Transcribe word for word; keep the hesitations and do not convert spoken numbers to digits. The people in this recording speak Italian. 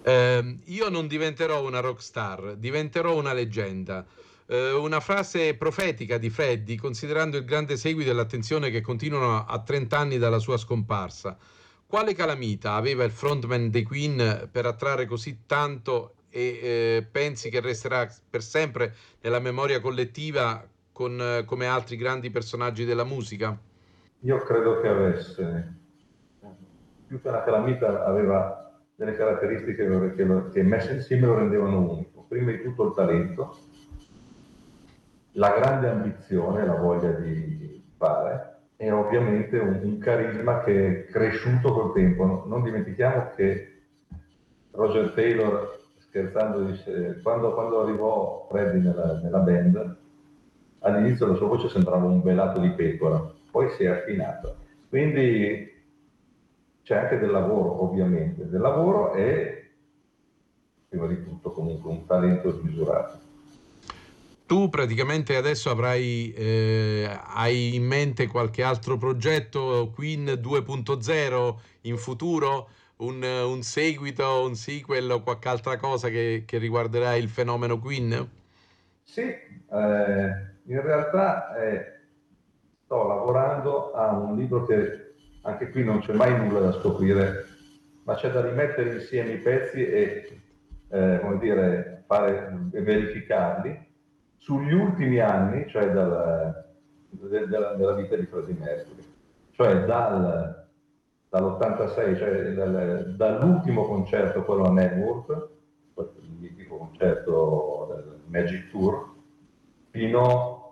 Eh, io non diventerò una rockstar, diventerò una leggenda. Eh, una frase profetica di Freddie, considerando il grande seguito e l'attenzione che continuano a trenta anni dalla sua scomparsa. Quale calamita aveva il frontman dei Queen per attrarre così tanto e eh, pensi che resterà per sempre nella memoria collettiva con, eh, come altri grandi personaggi della musica? Io credo che avesse, più che una calamita, aveva delle caratteristiche che, lo, che messe insieme lo rendevano unico. Prima di tutto il talento, la grande ambizione, la voglia di fare e ovviamente un, un carisma che è cresciuto col tempo. Non, non dimentichiamo che Roger Taylor, scherzando, dice, quando, quando arrivò Freddie nella, nella band, all'inizio la sua voce sembrava un velato di pecora, poi si è affinato. Quindi c'è anche del lavoro, ovviamente, del lavoro e prima di tutto comunque un talento smisurato. Tu praticamente adesso avrai eh, hai in mente qualche altro progetto Queen due punto zero in futuro? Un, un seguito, un sequel o qualche altra cosa che, che riguarderà il fenomeno Queen? Sì, eh, in realtà eh, sto lavorando a un libro che anche qui non c'è mai nulla da scoprire, ma c'è da rimettere insieme i pezzi e eh, come dire, fare, verificarli sugli ultimi anni, cioè dal, de, della, della vita di Freddie Mercury, cioè dal, dall'ottantasei, cioè dal, dall'ultimo concerto, quello a Network, il mitico concerto del Magic Tour, fino